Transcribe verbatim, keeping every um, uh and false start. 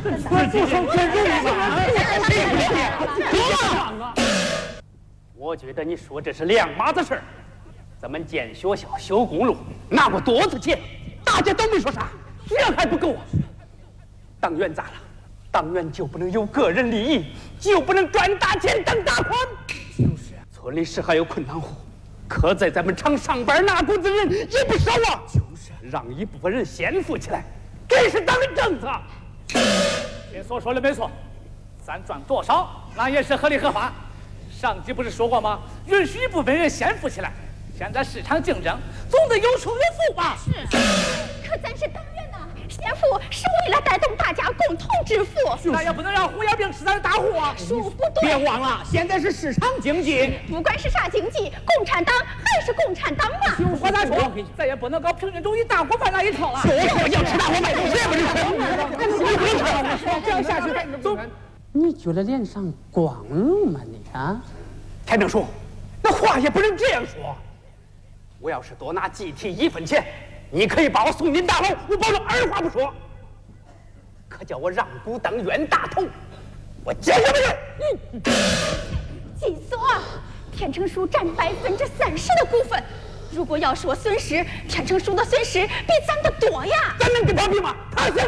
自称天人嘛！ 我觉得你说这是两码子事儿。咱们建学校、修公路，那么多次钱，大家都没说啥，这还不够啊！当院咋了？当院就不能有个人利益，就不能赚大钱当大款？就是。村里是还有困难户，可在咱们厂上班拿工资人也不少啊。就是。让一部分人先富起来，这是党的政策。 你所说的没错，咱赚多少那也是合理合法。上级不是说过吗？允许一部分人先富起来。现在市场竞争，总得有出有富吧？ 是。可咱是党员呐，先富是为了带动大家共同致富。 那也不能让胡耀兵是咱的大户啊！ 说不对。 别忘了，现在是市场经济。 不管是啥经济，共产党还是共产党嘛。 我咋说？咱也不能搞平均主义大锅饭那一套了。 说说要吃大锅饭，谁也不能吃。 你不能吃，这样下去走。 你觉得脸上光荣吗你啊？ 田正叔，那话也不能这样说。 我要是多拿集体一分钱，你可以把我送进大牢，我保证二话不说。可叫我让步当冤大头，我坚决不认。 记住啊，田成书占百分之三十的股份。如果要说损失，田成书的损失比咱的多呀。 咱能跟他比吗？他先。